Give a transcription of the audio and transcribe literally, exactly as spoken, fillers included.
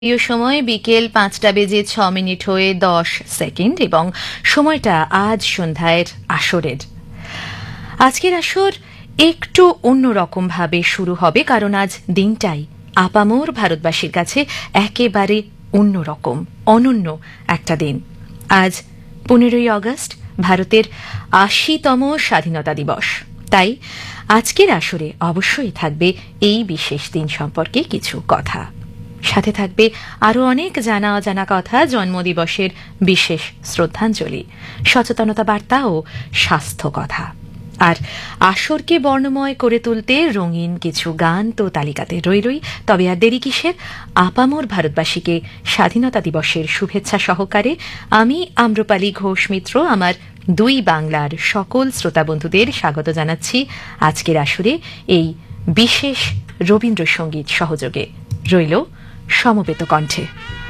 প্রিয় সময় বিকেল পাঁচটা বেজে ছ মিনিট হয়ে দশ সেকেন্ড এবং সময়টা আজ সন্ধ্যায় আসরের। আজকের আসর একটু অন্যরকম ভাবে শুরু হবে, কারণ আজ দিনটাই আপামোর ভারতবাসীর কাছে একেবারে অন্যরকম, অনন্য একটা দিন। আজ পনেরোই আগস্ট, ভারতের আশিতম স্বাধীনতা দিবস। তাই আজকের আসরে অবশ্যই থাকবে এই বিশেষ দিন সম্পর্কে কিছু কথা, সাথে থাকবে আরও অনেক জানা অজানা কথা, জন্মদিবসের বিশেষ শ্রদ্ধাঞ্জলি, সচেতনতা বার্তা ও স্বাস্থ্য কথা। আর আসরকে বর্ণময় করে তুলতে রঙিন কিছু গান তো তালিকাতে রইলই। তবে আর দেরি কিসের? আপামোর ভারতবাসীকে স্বাধীনতা দিবসের শুভেচ্ছা সহকারে আমি আম্রপালি ঘোষ মিত্র আমার দুই বাংলার সকল শ্রোতা বন্ধুদের স্বাগত জানাচ্ছি আজকের আসরে এই বিশেষ রবীন্দ্রসঙ্গীত সহযোগে। রইল সমবেত কণ্ঠে।